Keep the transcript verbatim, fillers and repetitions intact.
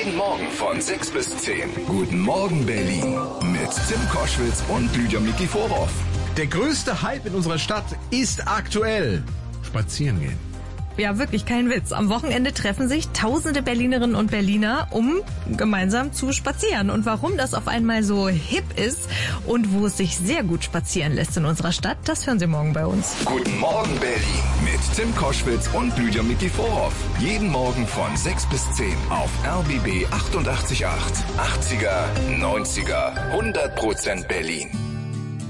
Jeden Morgen von sechs bis zehn. Guten Morgen Berlin. Mit Tim Koschwitz und Lydia Mikiforov. Der größte Hype in unserer Stadt ist aktuell spazieren gehen. Ja, wirklich, kein Witz. Am Wochenende treffen sich tausende Berlinerinnen und Berliner, um gemeinsam zu spazieren. Und warum das auf einmal so hip ist und wo es sich sehr gut spazieren lässt in unserer Stadt, das hören Sie morgen bei uns. Guten Morgen Berlin mit Tim Koschwitz und Lydia Mikiforov. Jeden Morgen von sechs bis zehn auf R B B achtundachtzig Komma acht. achtziger, neunziger, hundert Prozent Berlin.